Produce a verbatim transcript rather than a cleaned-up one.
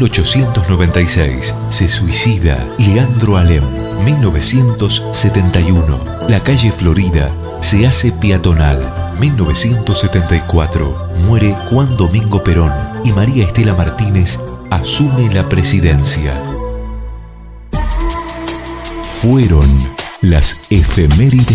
mil ochocientos noventa y seis se suicida Leandro Alem. mil novecientos setenta y uno, la calle Florida se hace peatonal. mil novecientos setenta y cuatro, muere Juan Domingo Perón y María Estela Martínez asume la presidencia. Fueron las efemérides